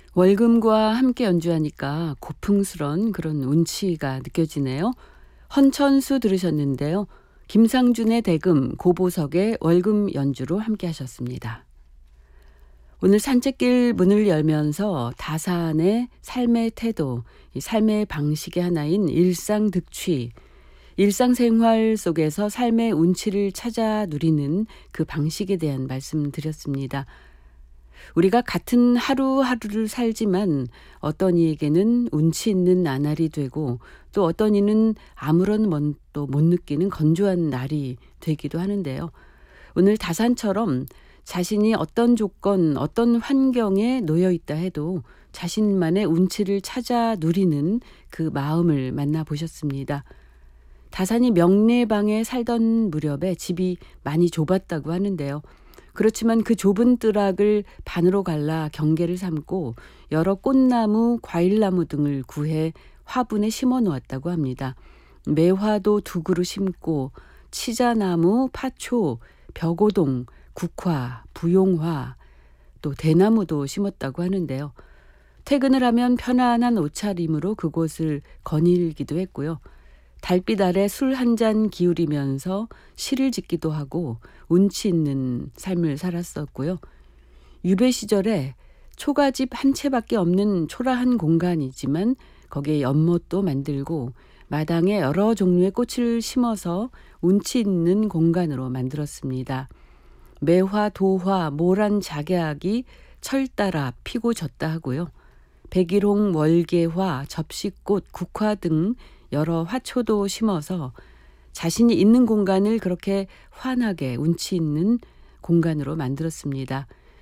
월금과 함께 연주하니까 고풍스런 그런 운치가 느껴지네요. 헌천수 들으셨는데요. 김상준의 대금, 고보석의 월금 연주로 함께 하셨습니다. 오늘 산책길 문을 열면서 다산의 삶의 태도, 이 삶의 방식의 하나인 일상득취, 일상생활 속에서 삶의 운치를 찾아 누리는 그 방식에 대한 말씀 드렸습니다. 우리가 같은 하루하루를 살지만 어떤 이에게는 운치 있는 나날이 되고 또 어떤 이는 아무런 멋도 못 느끼는 건조한 날이 되기도 하는데요. 오늘 다산처럼 자신이 어떤 조건, 어떤 환경에 놓여 있다 해도 자신만의 운치를 찾아 누리는 그 마음을 만나보셨습니다. 다산이 명례방에 살던 무렵에 집이 많이 좁았다고 하는데요. 그렇지만 그 좁은 뜰락을 반으로 갈라 경계를 삼고 여러 꽃나무, 과일나무 등을 구해 화분에 심어 놓았다고 합니다. 매화도 두 그루 심고 치자나무, 파초, 벽오동, 국화, 부용화, 또 대나무도 심었다고 하는데요. 퇴근을 하면 편안한 옷차림으로 그곳을 거닐기도 했고요. 달빛 아래 술 한 잔 기울이면서 시를 짓기도 하고 운치 있는 삶을 살았었고요. 유배 시절에 초가집 한 채밖에 없는 초라한 공간이지만 거기에 연못도 만들고 마당에 여러 종류의 꽃을 심어서 운치 있는 공간으로 만들었습니다. 매화, 도화, 모란 작약이 철 따라 피고 졌다 하고요. 백일홍, 월계화, 접시꽃, 국화 등 여러 화초도 심어서 자신이 있는 공간을 그렇게 환하게 운치 있는 공간으로 만들었습니다.